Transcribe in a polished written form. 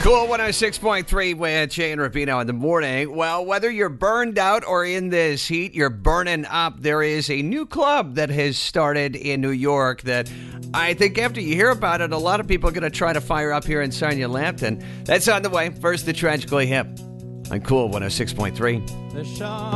Cool 106.3 with Jay and Rubino in the morning. Well, whether you're burned out or in this heat, you're burning up. There is a new club that has started in New York that I think after you hear about it, a lot of people are going to try to fire up here in Sarnia Lambton. That's on the way. First, the Tragically Hip on Cool 106.3.